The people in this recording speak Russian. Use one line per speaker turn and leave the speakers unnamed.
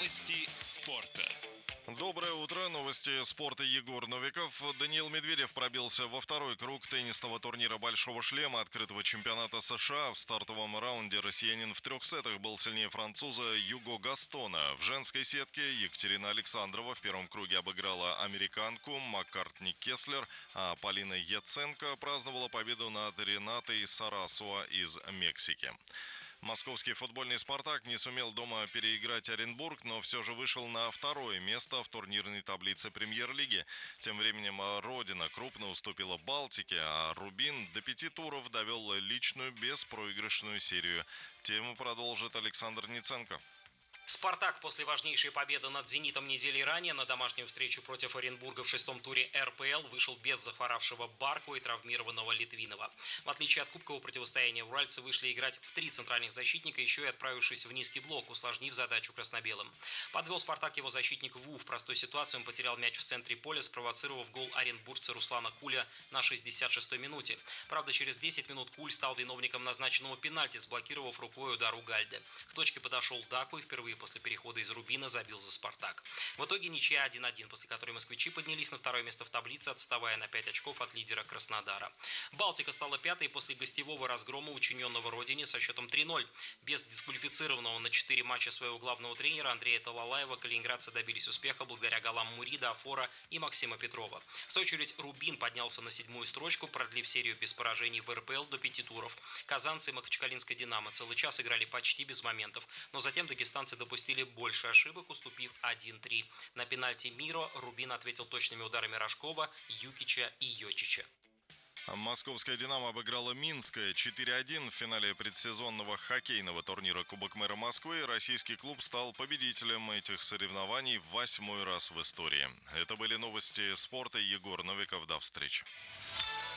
Новости спорта.
Доброе утро, новости спорта. Егор Новиков. Даниил Медведев пробился во второй круг теннисного турнира «Большого шлема» открытого чемпионата США. В стартовом раунде россиянин в 3 сетах был сильнее француза Юго Гастона. В женской сетке Екатерина Александрова в первом круге обыграла американку Маккартни Кеслер, а Полина Яценко праздновала победу над Ренатой Сарасуа из Мексики. Московский футбольный «Спартак» не сумел дома переиграть Оренбург, но все же вышел на второе место в турнирной таблице премьер-лиги. Тем временем «Родина» крупно уступила «Балтике», а «Рубин» до 5 туров довел личную беспроигрышную серию. Тему продолжит Александр Ниценко.
«Спартак» после важнейшей победы над «Зенитом» недели ранее на домашнюю встречу против Оренбурга в 6-м туре РПЛ вышел без захворавшего Барку и травмированного Литвинова. В отличие от кубкового противостояния, уральцы вышли играть в 3 центральных защитника, еще и отправившись в низкий блок, усложнив задачу красно-белым. Подвел «Спартак» его защитник Ву. В простой ситуации он потерял мяч в центре поля, спровоцировав гол оренбуржца Руслана Куля на 66-й минуте. Правда, через 10 минут Куль стал виновником назначенного пенальти, сблокировав рукой удар Угальде. К точке подошел Даку и впервые после перехода из Рубина забил за «Спартак». В итоге ничья 1-1, после которой москвичи поднялись на второе место в таблице, отставая на 5 очков от лидера Краснодара. «Балтика» стала пятой после гостевого разгрома, учиненного Родине со счетом 3-0. Без дисквалифицированного на 4 матча своего главного тренера Андрея Талалаева калининградцы добились успеха благодаря голам Мурида, Афора и Максима Петрова. В свою очередь Рубин поднялся на 7-ю строчку, продлив серию без поражений в РПЛ до 5 туров. Казанцы и Махачкалинская «Динамо» целый час играли почти без моментов, но затем дагестанцы допустили больше ошибок, уступив 1-3. На пенальти Миро Рубин ответил точными ударами Рожкова, Юкича и Йочича.
Московская «Динамо» обыграла Минское 4-1 в финале предсезонного хоккейного турнира Кубок мэра Москвы. Российский клуб стал победителем этих соревнований в 8-й раз в истории. Это были новости спорта. Егор Новиков. До встречи.